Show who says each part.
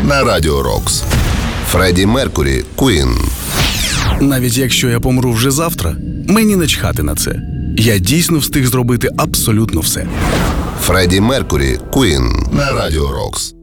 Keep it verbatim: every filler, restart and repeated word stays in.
Speaker 1: на Радіо Рокс. Фредді Меркурі, Queen.
Speaker 2: Навіть якщо я помру вже завтра, мені не чхати на це. Я дійсно встиг зробити абсолютно все.
Speaker 1: Фредді Меркурі, Queen на Радіо Рокс.